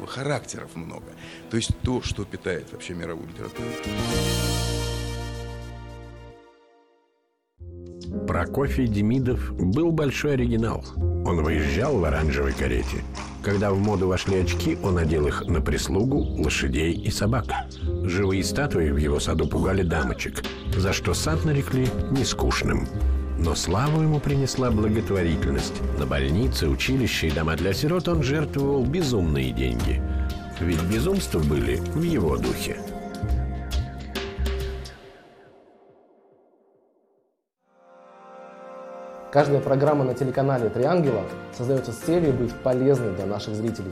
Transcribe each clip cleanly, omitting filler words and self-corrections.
характеров много. То есть то, что питает вообще мировую литературу. Прокофий Демидов был большой оригинал. Он выезжал в оранжевой карете. Когда в моду вошли очки, он одел их на прислугу, лошадей и собак. Живые статуи в его саду пугали дамочек, за что сад нарекли нескучным. Но славу ему принесла благотворительность. На больницы, училища и дома для сирот он жертвовал безумные деньги. Ведь безумства были в его духе. Каждая программа на телеканале «Три ангела» создается с целью быть полезной для наших зрителей.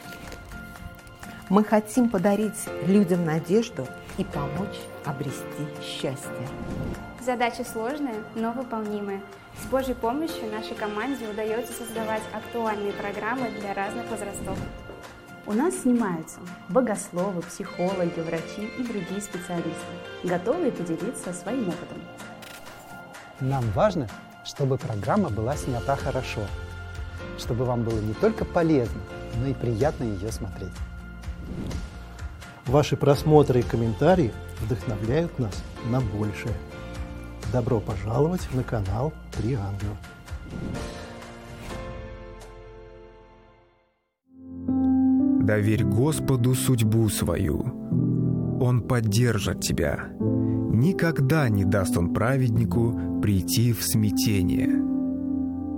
Мы хотим подарить людям надежду и помочь обрести счастье. Задача сложная, но выполнимая. С Божьей помощью нашей команде удается создавать актуальные программы для разных возрастов. У нас снимаются богословы, психологи, врачи и другие специалисты, готовые поделиться своим опытом. Нам важно, чтобы программа была снята хорошо, чтобы вам было не только полезно, но и приятно ее смотреть. Ваши просмотры и комментарии вдохновляют нас на большее. Добро пожаловать на канал «Три ангела». Доверь Господу судьбу свою. Он поддержит тебя. Никогда не даст Он праведнику прийти в смятение.